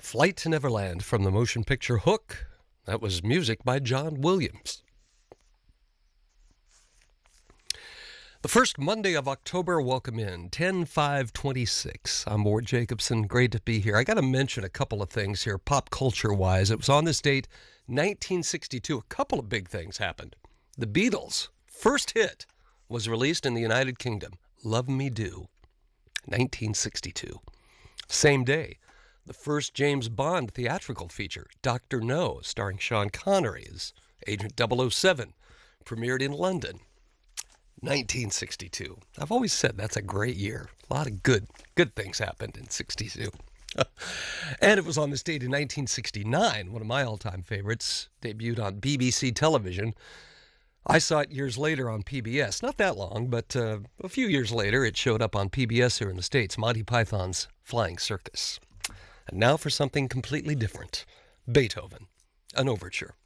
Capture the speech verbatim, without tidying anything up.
Flight to Neverland from the motion picture Hook. That was music by John Williams. The first Monday of October, welcome in, ten five twenty-six. I'm Ward Jacobson. Great to be here. I got to mention a couple of things here, pop culture-wise. It was on this date, nineteen sixty-two. A couple of big things happened. The Beatles' first hit was released in the United Kingdom, Love Me Do, nineteen sixty-two. Same day, the first James Bond theatrical feature, Doctor No, starring Sean Connery as Agent double oh seven, premiered in London, nineteen sixty-two. I've always said that's a great year. A lot of good, good things happened in sixty-two. And it was on this date in nineteen sixty-nine, one of my all-time favorites, debuted on B B C television. I saw it years later on P B S. Not that long, but uh, a few years later, it showed up on P B S here in the States, Monty Python's Flying Circus. And now for something completely different, Beethoven, an overture.